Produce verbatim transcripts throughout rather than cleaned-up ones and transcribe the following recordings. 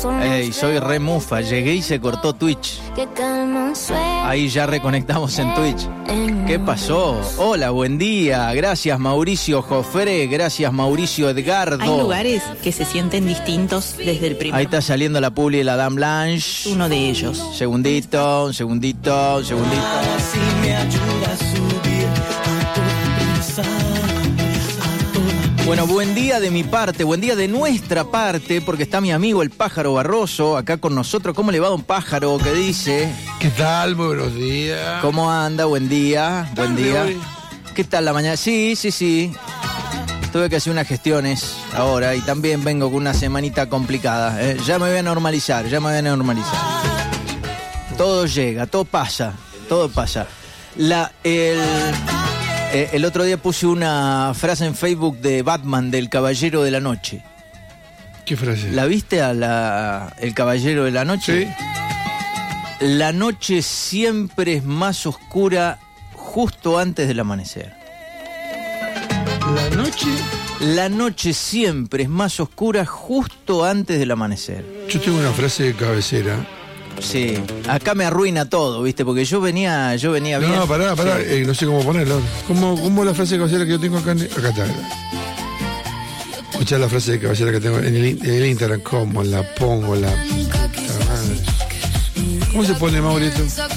Ey, soy re mufa, llegué y se cortó Twitch. Ahí ya reconectamos en Twitch. ¿Qué pasó? Hola, buen día. Gracias Mauricio Jofre, gracias Mauricio Edgardo. Hay lugares que se sienten distintos desde el primer. Ahí está saliendo la publi de la Dame Blanche. Uno de ellos. Segundito, un segundito, un segundito. Si me ayuda a subir a toda prisa. Bueno, buen día de mi parte, buen día de nuestra parte, porque está mi amigo el Pájaro Barroso acá con nosotros. ¿Cómo le va, don Pájaro? ¿Qué dice? ¿Qué tal? Muy buenos días. ¿Cómo anda? Buen día, buen día. Hoy? ¿Qué tal la mañana? Sí, sí, sí. Tuve que hacer unas gestiones ahora y también vengo con una semanita complicada. ¿eh? Ya me voy a normalizar, ya me voy a normalizar. Todo llega, todo pasa, todo pasa. La, el... Eh, el otro día puse una frase en Facebook de Batman, del Caballero de la Noche. ¿Qué frase? ¿La viste a la El Caballero de la Noche? Sí. La noche siempre es más oscura justo antes del amanecer. ¿La noche? La noche siempre es más oscura justo antes del amanecer. Yo tengo una frase de cabecera. Sí, acá me arruina todo, ¿viste? Porque yo venía, yo venía No, bien. no, pará, pará, Sí. eh, no sé cómo ponerlo. ¿Cómo, cómo es la frase de cabecera que yo tengo acá? En, acá está. Escuchá la frase de cabecera que tengo en el, en el Instagram. ¿Cómo la pongo? La puta madre. ¿Cómo se pone, Maurito?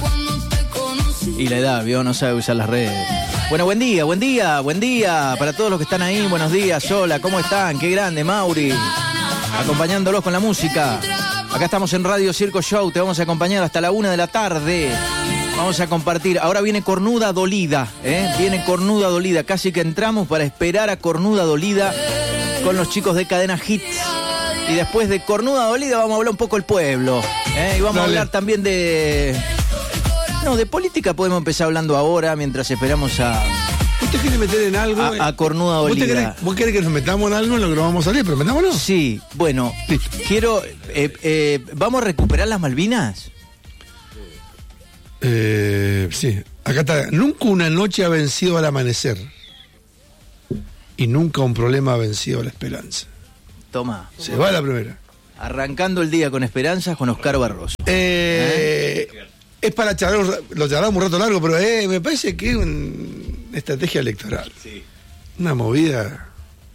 Y la edad, vio, no sabe usar las redes. Bueno, buen día, buen día, buen día para todos los que están ahí. Buenos días, hola, ¿cómo están? Qué grande, Mauri. Acompañándolos con la música. Acá estamos en Radio Circo Show, te vamos a acompañar hasta la una de la tarde. Vamos a compartir. Ahora viene Cornuda Dolida, ¿eh? Viene Cornuda Dolida. Casi que entramos para esperar a Cornuda Dolida con los chicos de Cadena Hits. Y después de Cornuda Dolida vamos a hablar un poco del pueblo, ¿eh? Y vamos Dale. a hablar también de... No, de política podemos empezar hablando ahora mientras esperamos a, ¿Usted quiere meter en algo? a, a Cornuda ¿Vos, te Dolida. querés, ¿Vos querés que nos metamos en algo en lo que no vamos a salir? Pero metámoslo. Sí, bueno, Listo. quiero... eh, eh, ¿Vamos a recuperar las Malvinas? Eh, sí, acá está. Nunca una noche ha vencido al amanecer. Y nunca un problema ha vencido a la esperanza. Toma. Se va la primera. Arrancando el día con esperanzas con Oscar Barroso. Eh, Es para charlar, un ra- lo charlamos un rato largo, pero eh, me parece que es una estrategia electoral. Sí. Una movida.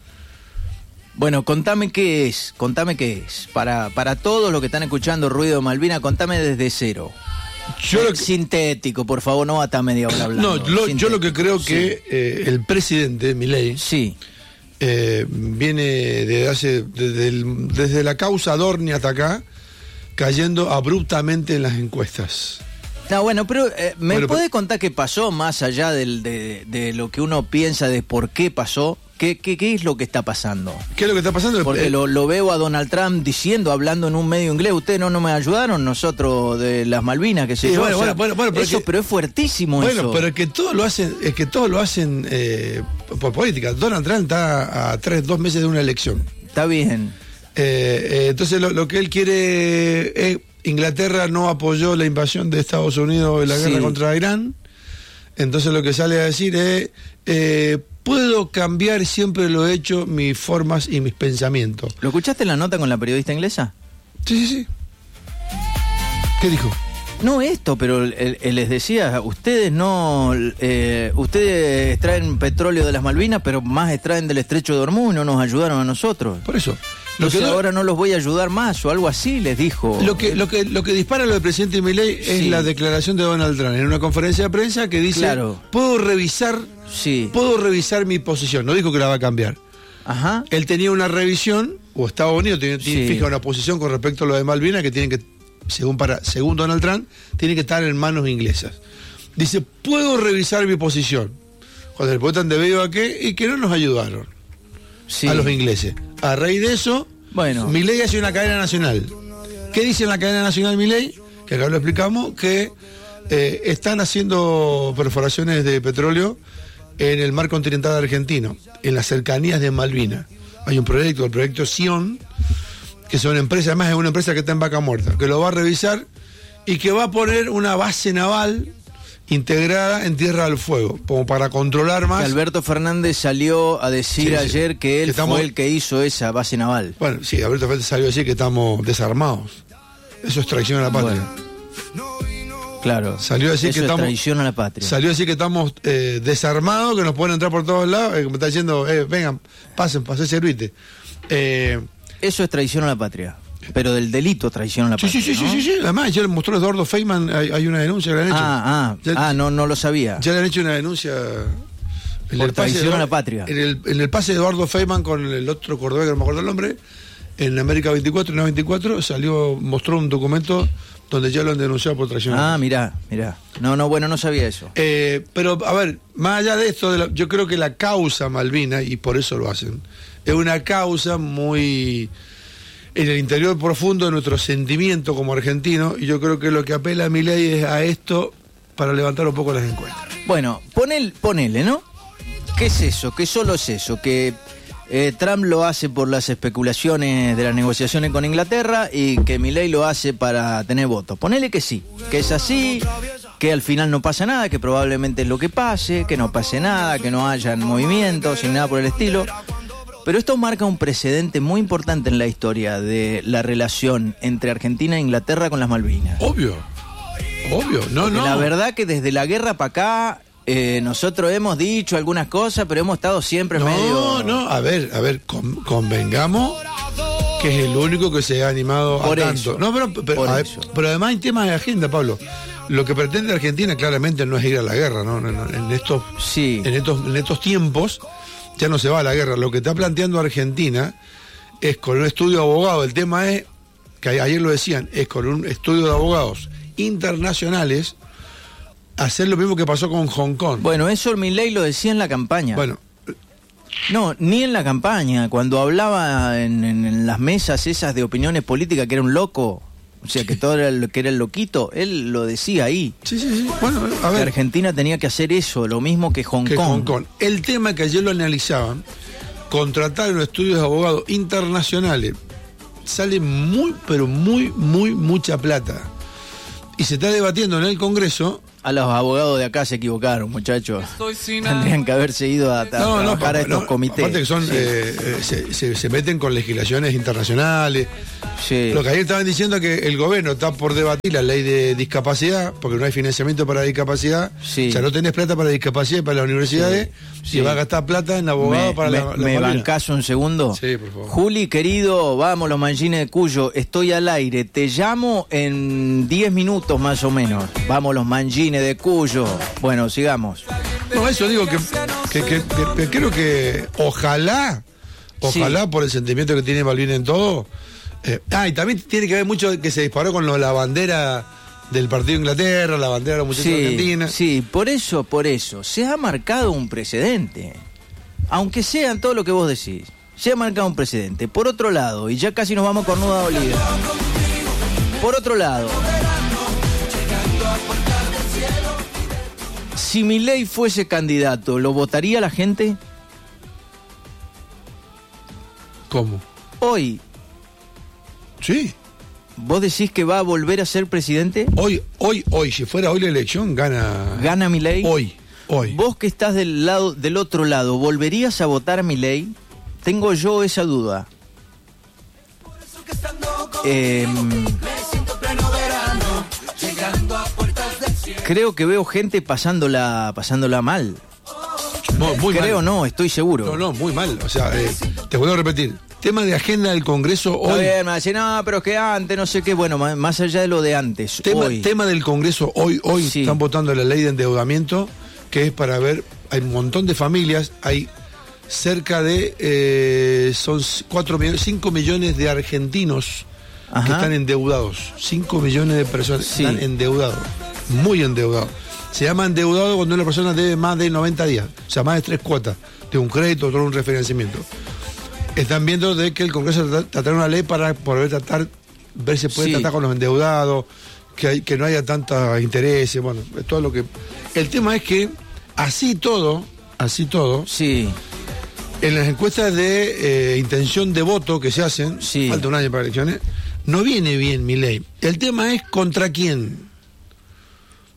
Bueno, contame qué es, contame qué es. Para, para todos los que están escuchando Ruido de Malvina, contame desde cero. Yo lo que, Sintético, por favor, no hasta media hora hablando. no, lo- yo lo que creo Sí. que eh, el presidente, Milei, Sí, eh, viene desde, hace, desde, el- desde la causa Dorni hasta acá, cayendo abruptamente en las encuestas. no, bueno, pero eh, ¿me Bueno, puede pero- contar qué pasó más allá del, de, de lo que uno piensa de por qué pasó? ¿Qué, qué, qué es lo que está pasando? ¿Qué es lo que está pasando? Porque Eh, lo, lo veo a Donald Trump diciendo, hablando en un medio inglés, ustedes no, no me ayudaron, nosotros de las Malvinas, que sé Sí, yo. bueno, o sea, bueno, bueno, bueno, pero eso, que- pero es fuertísimo Bueno, eso. pero es que todos lo hacen, es que todos lo hacen eh, por política. Donald Trump está a tres, dos meses de una elección. Está bien. Eh, eh, entonces lo, lo que él quiere es, Inglaterra no apoyó la invasión de Estados Unidos en la guerra Sí. contra Irán. Entonces lo que sale a decir es, eh, puedo cambiar, siempre lo he hecho, mis formas y mis pensamientos. ¿Lo escuchaste en la nota con la periodista inglesa? Sí, sí, sí. ¿Qué dijo? No esto, pero él, él les decía, ustedes no, eh, ustedes extraen petróleo de las Malvinas, pero más extraen del estrecho de Hormuz y no nos ayudaron a nosotros. Por eso. Lo Entonces que, no- ahora no los voy a ayudar más o algo así, les dijo. Lo que, lo que, lo que dispara lo del presidente Milei es Sí. la declaración de Donald Trump en una conferencia de prensa que dice, Claro. puedo revisar, Sí. puedo revisar mi posición. No dijo que la va a cambiar. Ajá. Él tenía una revisión, o Estados Unidos tiene, tiene Sí. fija una posición con respecto a lo de Malvinas que tienen que, según para, según Donald Trump, tiene que estar en manos inglesas. Dice, puedo revisar mi posición. Cuando le preguntan debido a qué, y que no nos ayudaron Sí. a los ingleses. A raíz de eso, Bueno. Milei hace una cadena nacional. ¿Qué dice en la cadena nacional Milei? Que acá lo explicamos, que eh, están haciendo perforaciones de petróleo en el mar continental argentino, en las cercanías de Malvinas. Hay un proyecto, el proyecto Sion, que son empresas, además es una empresa que está en Vaca Muerta, que lo va a revisar y que va a poner una base naval integrada en Tierra del Fuego, como para controlar más. Que Alberto Fernández salió a decir Sí, sí, ayer que él que estamos- fue el que hizo esa base naval. Bueno, sí, Alberto Fernández salió a decir que estamos desarmados. Eso es traición a la patria. Claro. Salió a decir Eso que es estamos- traición a la patria. Salió a decir que estamos eh, desarmados, que nos pueden entrar por todos lados, eh, que me está diciendo, eh, vengan, pasen, pasen, servite. Eh, Eso es traición a la patria. Pero del delito traición a la sí, patria. sí, sí, ¿no? sí, sí, sí. Además, ya le mostró Eduardo Feynman, hay, hay una denuncia que le han hecho. Ah, ah, Ya- ah, no, no lo sabía. Ya le han hecho una denuncia. En Por el pase traición de a la Eduard- patria. En el, en el pase de Eduardo Feynman con el otro cordobés, que no me acuerdo el nombre, en América veinticuatro, en la veinticuatro, salió, mostró un documento donde ya lo han denunciado por traición. a la Ah, patria. mirá, mirá. No, no, bueno, no sabía eso. Eh, pero, a ver, más allá de esto, de la- yo creo que la causa Malvinas, y por eso lo hacen, es una causa muy en el interior profundo de nuestro sentimiento como argentinos, y yo creo que lo que apela a Milei es a esto para levantar un poco las encuestas. Bueno, ponel, ponele, ¿no? ¿Qué es eso? ¿Qué solo es eso? Que eh, Trump lo hace por las especulaciones de las negociaciones con Inglaterra y que Milei lo hace para tener votos. Ponele que sí, que es así, que al final no pasa nada, que probablemente es lo que pase, que no pase nada, que no hayan movimientos, ni nada por el estilo. Pero esto marca un precedente muy importante en la historia de la relación entre Argentina e Inglaterra con las Malvinas. Obvio, obvio, no, Porque no. La verdad que desde la guerra para acá eh, nosotros hemos dicho algunas cosas, pero hemos estado siempre No, medio... no, a ver, a ver, con- convengamos que es el único que se ha animado Por a tanto. eso, No, pero, pero, por a ver, eso. pero además hay temas de agenda, Pablo. Lo que pretende Argentina claramente no es ir a la guerra, ¿no? No, no, en estos, Sí. en estos, en estos tiempos ya no se va a la guerra. Lo que está planteando Argentina es con un estudio de abogados. El tema es, que a- ayer lo decían, es con un estudio de abogados internacionales hacer lo mismo que pasó con Hong Kong. Bueno, eso Milei lo decía en la campaña. Bueno, No, ni en la campaña, cuando hablaba en, en- en las mesas esas de opiniones políticas que era un loco, o sea, que todo era el, que era el loquito, él lo decía ahí. sí, sí, sí. Bueno, a Que ver. Argentina tenía que hacer eso, lo mismo que Hong que Kong. Hong Kong. El tema que ayer lo analizaban, contratar unos estudios de abogados internacionales, sale muy, pero muy, muy, mucha plata. Y se está debatiendo en el Congreso. A los abogados de acá se equivocaron, muchachos. Tendrían que haberse ido a, a trabajar pa- a estos no, comités. Aparte que son, Sí. eh, eh, se, se- se meten con legislaciones internacionales. Sí. Lo que ayer estaban diciendo es que el gobierno está por debatir la ley de discapacidad, porque no hay financiamiento para discapacidad. Sí. O sea, no tenés plata para discapacidad y para las universidades, Sí. y va a gastar plata en abogados Me, para me, la, la me Malvinas. bancás un segundo. Sí, por favor. Juli, querido, vamos, los manjines de Cuyo, estoy al aire. Te llamo en diez minutos más o menos. Vamos, los manjines de Cuyo. Bueno, sigamos. No, eso digo que, que, que- que- que creo que ojalá, ojalá Sí. por el sentimiento que tiene Malvinas en todo. eh, ah, y también tiene que ver mucho que se disparó con lo- la bandera del partido de Inglaterra, la bandera de los muchachos de Sí, Argentina. sí, por eso, por eso. Se ha marcado un precedente. Aunque sean todo lo que vos decís. Se ha marcado un precedente. Por otro lado, y ya casi nos vamos con Nuda Oliva. Por otro lado, si Milei fuese candidato, ¿lo votaría la gente? ¿Cómo? Hoy, Sí. ¿vos decís que va a volver a ser presidente? Hoy, hoy, hoy, si fuera hoy la elección, gana. ¿Gana Milei? Hoy, hoy. Vos que estás del lado del otro lado, ¿volverías a votar a Milei? Tengo yo esa duda. Eh, creo que veo gente pasándola, pasándola mal. No, muy creo mal. no, estoy seguro. No, no, muy mal. O sea, eh, te vuelvo a repetir. Tema de agenda del Congreso Está hoy. bien, me dice, no, pero es que antes, no sé qué. Bueno, más, más allá de lo de antes, Tema, hoy. tema del Congreso hoy, hoy Sí. están votando la ley de endeudamiento, que es para ver, hay un montón de familias, hay cerca de, eh, son cuatro millones, cinco millones de argentinos Ajá. que están endeudados, cinco millones de personas Sí. están endeudados, muy endeudados. Se llama endeudado cuando una persona debe más de noventa días, o sea, más de tres cuotas de un crédito, otro un refinanciamiento. Están viendo de que el Congreso tra- tratará una ley para poder tratar, ver si puede Sí. tratar con los endeudados, que, hay, que no haya tantos intereses, bueno, es todo lo que... El tema es que, así todo, así todo, Sí, en las encuestas de eh, intención de voto que se hacen, Sí. falta un año para elecciones, no viene bien Milei. El tema es contra quién.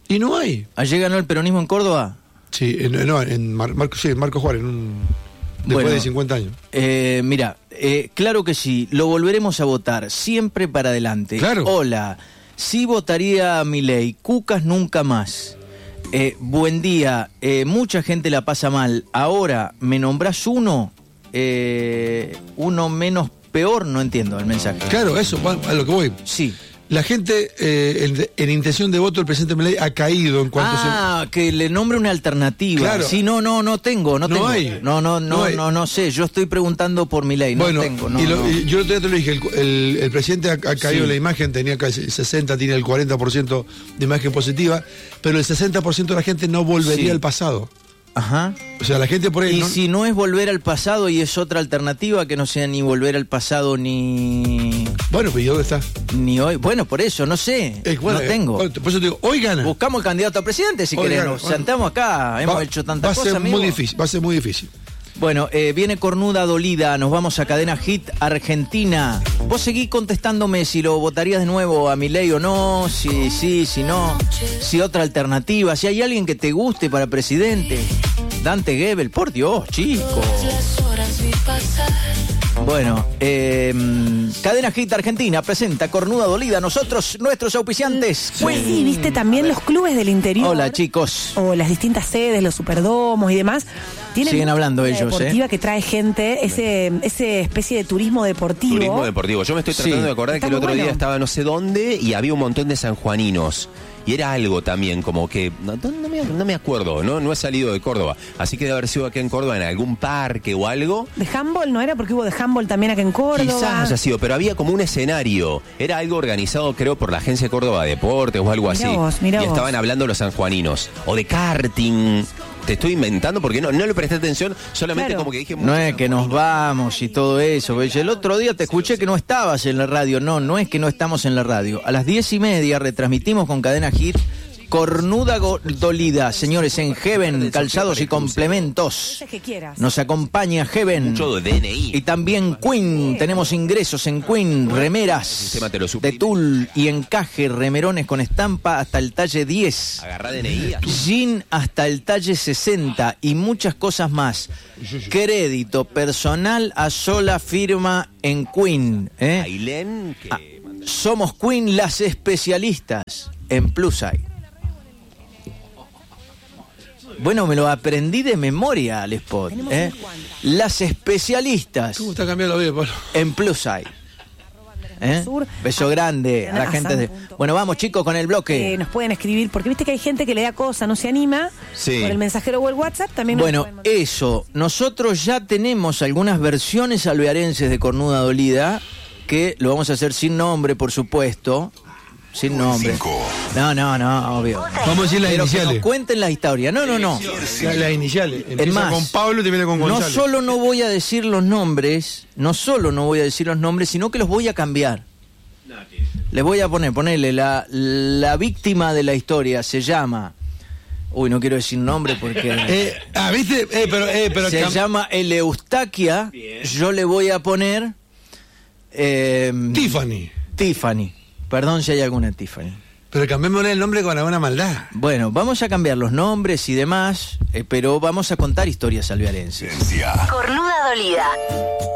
Y no hay. ¿Allí ganó el peronismo en Córdoba? Sí, en, no, en Mar, Marco, sí, en Marco Juárez, en un, después Bueno, de cincuenta años. Eh, mira, eh, claro que sí, lo volveremos a votar, siempre para adelante. Claro. Hola, sí votaría a Milei, Cucas nunca más. Eh, buen día, eh, mucha gente la pasa mal. Ahora, ¿me nombrás uno? Eh, uno menos peor, no entiendo el mensaje. Claro, eso, a lo que voy. Sí. La gente, eh, en, en intención de voto, el presidente Milei ha caído en cuanto ah, se... que le nombre una alternativa. Claro. Sí, no, no, no tengo, no, No tengo. hay. No, no, no, No hay. no, no sé. Yo estoy preguntando por Milei, no Bueno, tengo. No, y lo, no. y yo te, te lo dije, el, el, el presidente ha, ha caído Sí. en la imagen, tenía casi sesenta, tiene el cuarenta por ciento de imagen positiva, pero el sesenta por ciento de la gente no volvería Sí. al pasado. Ajá. O sea, la gente por ahí... Y no, si no es volver al pasado y es otra alternativa que no sea ni volver al pasado ni Bueno, pues ¿y dónde está? ni hoy. Bueno, por eso, no sé. Eh, bueno, no eh, tengo. bueno, por eso te digo, hoy gana. Buscamos el candidato a presidente si Hoy queremos. gana, bueno. Sentamos acá, hemos Va- hecho va tantas a cosas, ser amigo. muy difícil, va a ser muy difícil. Bueno, eh, viene Cornuda Dolida, nos vamos a Cadena Hit Argentina. Vos seguís contestándome si lo votarías de nuevo a Milei o no, si sí, si no, si otra alternativa, si hay alguien que te guste para presidente. Dante Gebel, por Dios, chico. Bueno, eh, Cadena Hit Argentina presenta Cornuda Dolida, nosotros, nuestros auspiciantes. Pues sí, viste también los clubes del interior. Hola, chicos. O las distintas sedes, los superdomos y demás. Tienen Siguen hablando una ellos, deportiva ¿eh? que trae gente, ese, ese especie de turismo deportivo. Turismo deportivo. Yo me estoy tratando Sí. de acordar Está que el muy otro día bueno. estaba no sé dónde y había un montón de sanjuaninos. Y era algo también, como que... No, no- no me, no me acuerdo, ¿no? No he salido de Córdoba. Así que debe haber sido aquí en Córdoba, en algún parque o algo. De handball, ¿no era? Porque hubo de handball también acá en Córdoba. Quizás haya sido, pero había como un escenario. Era algo organizado, creo, por la Agencia Córdoba Deportes o algo Mirá así. vos, mirá y vos. estaban hablando los sanjuaninos. O de karting. Te estoy inventando porque no, no le presté atención, solamente Claro. como que dije... No mucho es que nos sanjuanino. vamos y todo eso. ¿ves? El otro día te escuché que no estabas en la radio. No, no es que no estamos en la radio. A las diez y media retransmitimos con Cadena Hit Cornuda Go- Dolida, señores, en Heaven, calzados y complementos. Ese que quieras. Nos acompaña Heaven. Mucho de D N I. Y también Queen, tenemos ingresos en Queen, remeras sistema te lo suprime. de tul y encaje, remerones con estampa hasta el talle diez. Agarrá D N I. Jean hasta el talle sesenta y muchas cosas más. Crédito personal a sola firma en Queen. ¿eh? Ailén, que... Ah, somos Queen las especialistas en Plus Eye. Bueno, me lo aprendí de memoria al spot. Tenemos ¿eh? unos cuantos. Las especialistas ¿Cómo está cambiando la vida, Pablo? en Plus Eye. ¿Eh? Sur. Beso grande a la Ah, gente de... San. Bueno, vamos chicos con el bloque. Eh, nos pueden escribir, porque viste que hay gente que le da cosa, no se anima. Sí. Por el mensajero o el WhatsApp también. nos Bueno, pueden mandar. eso, nosotros ya tenemos algunas versiones alvearenses de Cornuda Dolida, que lo vamos a hacer sin nombre, por supuesto. Sin nombre. No, no, no, obvio. Vamos a decir las Pero que nos iniciales. cuenten la historia. No, no, no. La- Las iniciales. Empieza más, con Pablo y termina con No Gonzalo. solo no voy a decir los nombres, no solo no voy a decir los nombres, sino que los voy a cambiar. Les voy a poner, ponerle, la, la víctima de la historia se llama... Uy, no quiero decir nombre porque... Eh, ah, ¿viste? Eh, pero, eh, pero se cam- llama Eleustaquia. Yo le voy a poner... eh, Tiffany. Tiffany. Perdón si hay alguna Tiffany. Pero cambiémosle el nombre con alguna maldad. Bueno, vamos a cambiar los nombres y demás, eh, pero vamos a contar historias alvearenses. Cornuda Dolida.